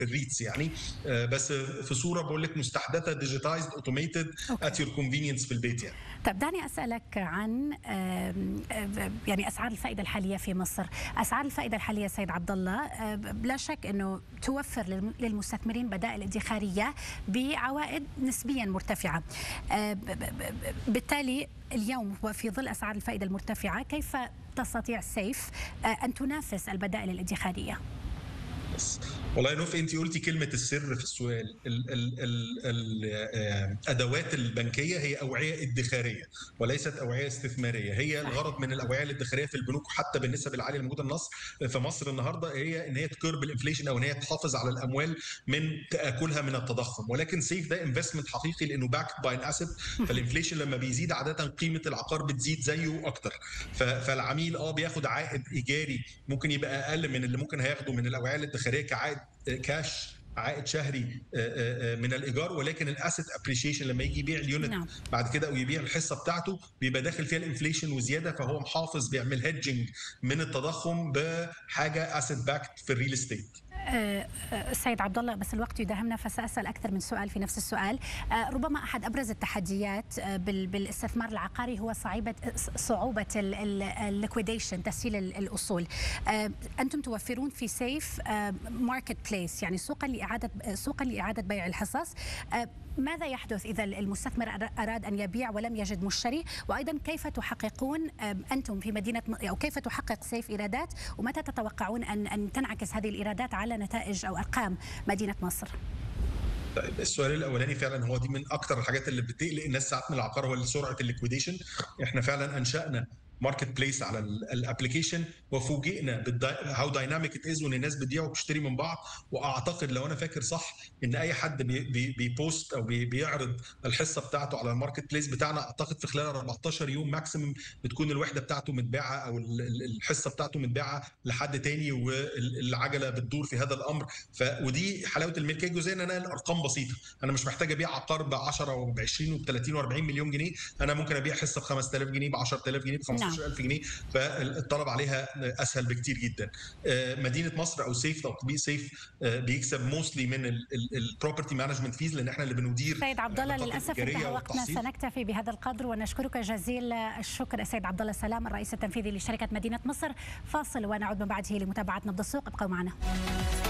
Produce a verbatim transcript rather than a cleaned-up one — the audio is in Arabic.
الريتس يعني، بس في صوره بقول لك مستحدثه ديجيتايزد اوتوميتد ات يور كونفينينس في البيت يعني. طب دعني اسالك عن يعني اسعار الفائده الحاليه في مصر. اسعار الفائده الحاليه سيد عبد الله بلا شك انه توفر للمستثمرين بدائل ادخاريه بعوائد نسبيا مرتفعه. بالتالي اليوم وفي ظل اسعار الفائده المرتفعه كيف تستطيع سيف ان تنافس البدائل الادخاريه؟ والله نوف انت قلتي كلمه السر في السؤال. ال ال ال الادوات البنكيه هي اوعيه ادخاريه وليست اوعيه استثماريه. هي الغرض من الاوعيه الادخاريه في البنوك حتى بالنسب العاليه الموجوده النصر في مصر النهارده هي ان هي تكرب الانفليشن او ان هي تحافظ على الاموال من تاكلها من التضخم. ولكن سيف ده انفستمنت حقيقي لانه باكت باي ان اسيت، فالانفليشن لما بيزيد عاده قيمه العقار بتزيد زيه اكتر. فالعميل اه بياخد عائد ايجاري ممكن يبقى اقل من اللي ممكن هياخده من الاوعيه الادخاريه كعائد كاش، عائد شهري من الايجار، ولكن الاسيت ابريشيشن لما يجي يبيع اليونت نعم. بعد كده او يبيع الحصه بتاعته بيبقى داخل فيها الانفليشن وزياده، فهو محافظ بيعمل هيدجنج من التضخم بحاجه اسيت باكت في الريل استيت. سيد عبد الله بس الوقت يداهمنا فسأسأل أكثر من سؤال في نفس السؤال. ربما أحد أبرز التحديات بالاستثمار العقاري هو صعوبة صعوبة الليكويديشن، تسهيل الأصول. أنتم توفرون في سيف ماركت بليس يعني سوقا لإعادة سوقا لإعادة بيع الحصص. ماذا يحدث إذا المستثمر أراد أن يبيع ولم يجد مشتري؟ وأيضا كيف تحققون أنتم في مدينة أو كيف تحقق سيف إيرادات، ومتى تتوقعون أن أن تنعكس هذه الإيرادات على نتائج أو أرقام مدينة مصر؟ طيب السؤال الاولاني فعلا هو دي من اكتر الحاجات اللي بتقلق الناس ساعات من العقار، هو سرعه الليكويديشن. احنا فعلا انشانا ماركت بليس على الابلكيشن وفوجئنا هاو دايناميك ات از وان الناس بتبيع وبتشتري من بعض. واعتقد لو انا فاكر صح ان اي حد بي بيبوست او بي بيعرض الحصه بتاعته على الماركت بليس بتاعنا اعتقد في خلال أربعتاشر يوم ماكسيمم بتكون الوحده بتاعته متباعه او الحصه بتاعته متباعه لحد تاني، والعجله بتدور في هذا الامر. ف ودي حلاوه الملكيه الجزئيه ان انا الارقام بسيطه، انا مش محتاج ابيع عقار ب عشرة وب عشرين وب ثلاثين وأربعين مليون جنيه، انا ممكن ابيع حصه ب خمسة آلاف جنيه ب عشرة آلاف جنيه ب خمستاشر ألف جنيه، فالطلب عليها اسهل بكتير جدا. مدينه مصر او سيف تطبيق سيف بيكسب موستلي من البروبرتي مانجمنت فيز لان احنا اللي بندير. سيد عبد الله للاسف انتهى وقتنا، سنكتفي بهذا القدر ونشكرك جزيل الشكر السيد عبد الله سلام الرئيس التنفيذي لشركه مدينه مصر. فاصل ونعود من بعده لمتابعه نبض السوق، ابقوا معنا.